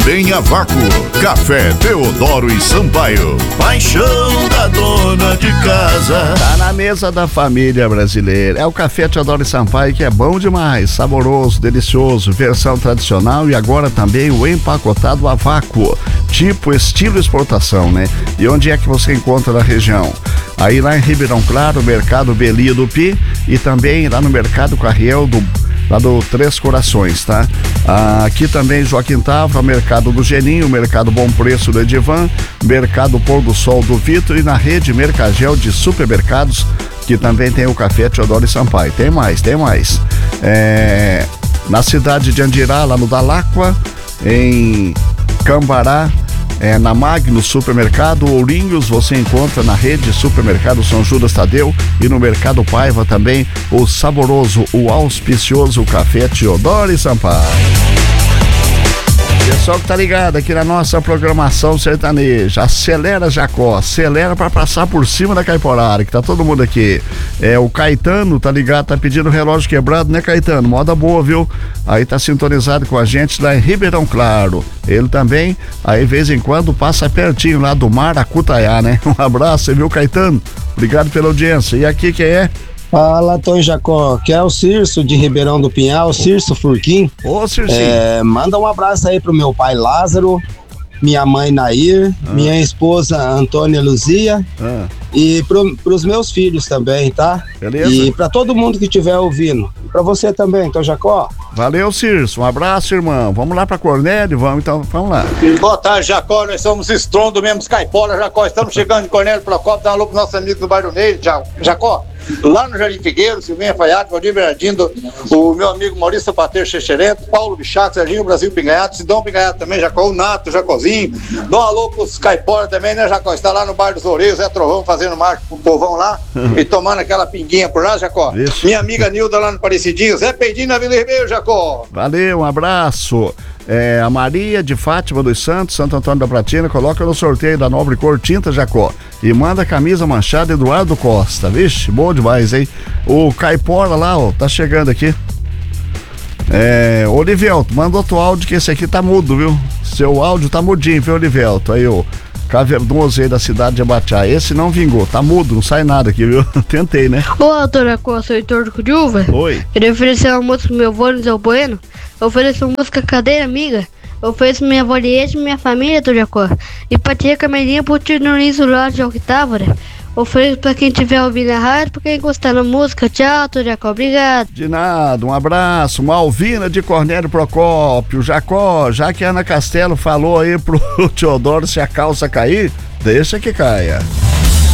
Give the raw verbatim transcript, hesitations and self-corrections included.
Tem a Vácuo, Café Teodoro e Sampaio, paixão da dona de casa. Tá na mesa da família brasileira. É o Café Teodoro e Sampaio, que é bom demais, saboroso, delicioso, versão tradicional e agora também o empacotado a vácuo, tipo estilo exportação, né? E onde é que você encontra na região? Aí lá em Ribeirão Claro, Mercado Belia do Pi e também lá no Mercado Carriel do lá do Três Corações, tá? Ah, aqui também Joaquim Tavra, Mercado do Geninho, Mercado Bom Preço do Edivan, Mercado Pôr do Sol do Vitor e na rede Mercagel de supermercados, que também tem o Café Teodoro e Sampaio. Tem mais, tem mais. É, na cidade de Andirá, lá no Dalacqua, em Cambará, É, na Magno Supermercado Ourinhos, você encontra na rede Supermercado São Judas Tadeu e no Mercado Paiva também o saboroso, o auspicioso Café Teodoro e Sampaio. Pessoal que tá ligado aqui na nossa programação sertaneja, acelera Jacó, acelera pra passar por cima da Caiporara, que tá todo mundo aqui. É, o Caetano tá ligado, tá pedindo relógio quebrado, né, Caetano? Moda boa, viu? Aí tá sintonizado com a gente lá em Ribeirão Claro. Ele também, aí de vez em quando passa pertinho lá do Maracutaiá, né? Um abraço, viu, Caetano? Obrigado pela audiência. E aqui quem é? Fala, Tom Jacó, que é o Cirso de Ribeirão do Pinhal, Cirso Furquim. Ô, Circinho. É, manda um abraço aí pro meu pai Lázaro, minha mãe Nair, ah. minha esposa Antônia Luzia ah. e pro, pros meus filhos também, tá? Beleza. E pra todo mundo que estiver ouvindo. E pra você também, Tom Jacó. Valeu, Cirso. Um abraço, irmão. Vamos lá pra Cornélio? Vamos então, vamos lá. Boa tarde, Jacó. Nós somos estrondo mesmo, Caipola, Jacó. Estamos chegando em Cornélio Procópio, dá um alô pro nosso amigo do bairro Meio, Jacó. Lá no Jardim Figueiro, Silvinha Faiato, Valdir Bernardino, o meu amigo Maurício Pater Xexerento, Paulo Bichaco, Serginho Brasil Pinganhato, Sidão Pinganhato também, Jacó, o Nato, Jacozinho. Dá um alô pros Caipora também, né, Jacó? Está lá no bairro dos Oureiros, Zé Trovão fazendo marcha pro povão lá e tomando aquela pinguinha por lá, Jacó. Isso. Minha amiga Nilda lá no Parecidinho, Zé Peidinho na Vila Ribeiro, Jacó. Valeu, um abraço. É, a Maria de Fátima dos Santos, Santo Antônio da Platina, coloca no sorteio da Nobre Cor Tinta Jacó e manda a camisa manchada Eduardo Costa. Vixe, bom demais, hein? O Caipora lá, ó, tá chegando aqui. É, Olivelto, manda outro áudio que esse aqui tá mudo, viu? Seu áudio tá mudinho, viu, Olivelto? Aí, ó, Cavernoso aí da cidade de Abateá. Esse não vingou, tá mudo, não sai nada aqui, viu? Tentei, né? Olá, doutora Costa, sou Heitor do Cudiúva. Oi. Queria oferecer uma música pro meu avô, Zé Bueno. Eu ofereço uma música Cadeira Amiga. Eu ofereço minha avó Liette e minha família, doutora Costa. E pra tia Camelinha, pro tio Nunes lá de Octávora. Ofereço pra quem tiver ouvindo a rádio, pra quem gostar da música. Tchau, doutor Jacó, obrigado. De nada, um abraço. Malvina de Cornélio Procópio. Jacó, já que a Ana Castelo falou aí pro Teodoro se a calça cair, deixa que caia.